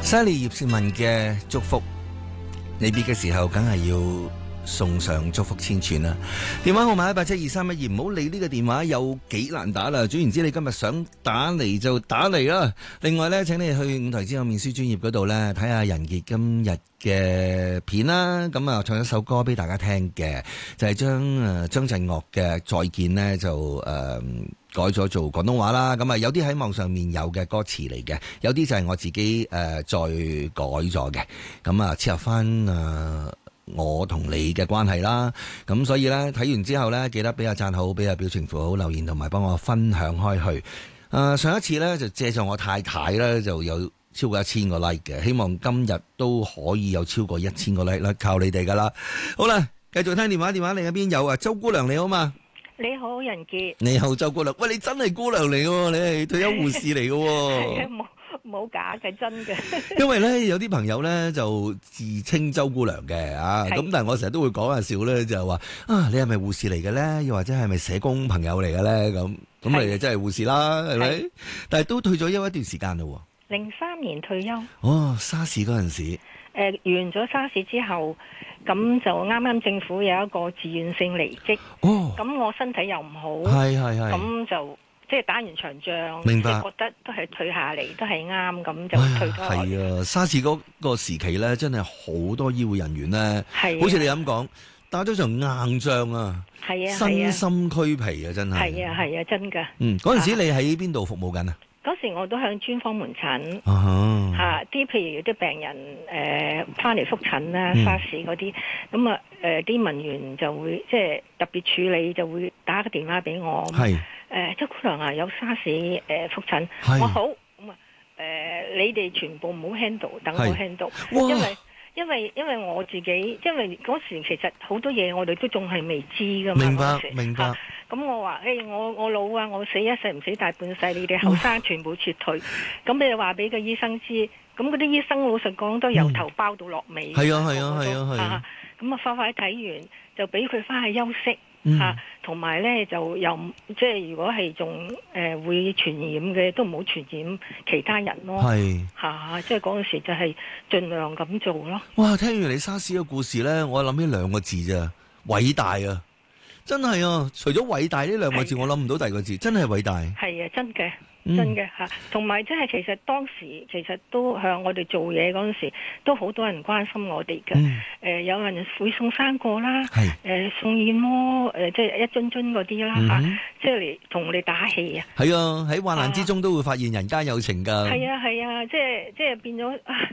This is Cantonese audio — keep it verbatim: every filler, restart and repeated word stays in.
犀利葉倩文嘅祝福，離別嘅時候梗係要送上祝福千串啦。電話號碼一八七二三一二，唔好理呢個電話有幾難打啦。總言之，你今日想打嚟就打嚟啦。另外呢，請你去五台之後面書專頁嗰度呢，睇下仁傑今日嘅片啦。咁啊，唱一首歌俾大家聽嘅，就係將誒張震岳嘅再見呢，就誒。呃改咗做廣東話啦，咁啊有啲喺網上面有嘅歌詞嚟嘅，有啲就係我自己誒、呃、再改咗嘅，咁啊切合翻誒我同你嘅關係啦，咁所以呢，睇完之後呢，記得俾阿讚好，俾阿表情符好留言，同埋幫我分享開去。誒、呃、上一次呢，就借助我太太呢，就有超過一千個 like 嘅，希望今日都可以有超過一千個 like 啦，靠你哋噶啦。好啦，繼續聽電話，電話另一邊有啊，周姑娘你好嘛？ 你好，仁傑。 你好，周姑娘。喂，你真係姑娘嚟嘅，你係退休護士嚟嘅。 係啊，冇冇假嘅，真嘅。 因為咧，有啲朋友咧就自稱周姑娘嘅啊，咁但係我成日都會講下笑咧，就係話啊，你係咪護士嚟嘅咧？又或者係咪社工朋友嚟嘅咧？咁咁你真係護士啦，係咪？但係都退咗休一段時間啦。 零三年退休。 哦，沙士嗰陣時。誒、 呃，完咗沙士之後。咁就啱啱政府有一個自願性離職，咁、哦、我身體又唔好， 係係係， 咁就即係打完場仗， 明白， 覺得都係退下嚟都係啱，咁就退咗。 係啊，沙士嗰個時期咧，真係好多醫護人員咧，好似你咁講，打咗場硬仗啊， 係啊， 身心俱疲啊，真係。 係啊係啊，真㗎。 嗯，嗰陣時你喺邊度服務緊啊？ 嗰時我都向專科門診，嚇、 啊、 啲譬如啲病人誒翻嚟覆診啦，沙士嗰啲，咁啊誒啲文員就會即係特別處理，就會打個電話俾我，係誒周姑娘啊，有沙士誒覆診，我好咁啊誒，你哋全部唔好 handle，等我 handle，因為因為因為我自己，因為嗰時其實好多嘢我哋都仲係未知噶嘛， 明白明白。 咁我話誒、欸，我我老啊，我死一世唔死大半世，你哋後生全部撤退。咁你話俾個醫生知，咁嗰啲醫生老實講都由頭包到落尾。係、嗯、啊係啊係啊係啊。咁啊快快睇完就俾佢翻去休息嚇，同埋咧就又即係如果係仲誒會傳染嘅，都唔好傳染其他人咯。係嚇、啊，即係嗰陣時就係盡量咁做咯。 哇！聽完你沙士嘅故事咧，我諗起兩個字咋，偉大啊！真係啊！除咗偉大呢兩個字，我諗唔到第二個字，真係偉大。係啊，真嘅，真嘅嚇。同埋即係其實當時其實都向我哋做嘢嗰陣時，都好多人關心我哋嘅。誒、嗯呃，有人會送生果啦，誒、呃、送燕窩，誒、呃、即係一樽樽嗰啲啦嚇，即係嚟同我哋打氣啊。係啊，喺患難之中都會發現人間有情㗎。係啊係啊，即係即係變咗啊！